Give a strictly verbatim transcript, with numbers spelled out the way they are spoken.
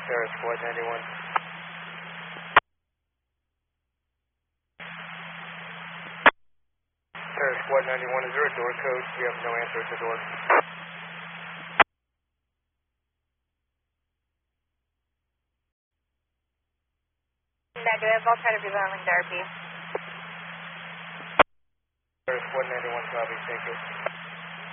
Paris Squad ninety-one. Paris Squad ninety-one, is there a door code? We have no answer at the door. Negative, I'll try to be on Derby. Paris Squad ninety-one, copy, thank you.